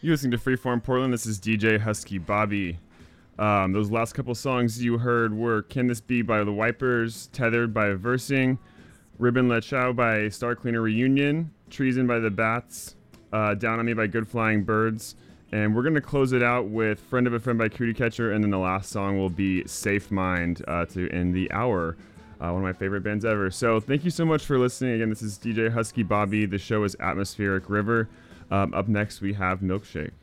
You're listening to Freeform Portland. This is DJ Husky Bobby. Those last couple songs you heard were Can This Be by The Wipers, Tethered by Versing, Ribbon Let Chow by Star Cleaner Reunion, Treason by The Bats, Down on Me by Good Flying Birds, and we're going to close it out with Friend of a Friend by Cootie Catcher, and then the last song will be Safe Mind to end the hour. One of my favorite bands ever. So thank you so much for listening. Again, this is DJ Husky Bobby. The show is Atmospheric River. Up next, we have Milkshake.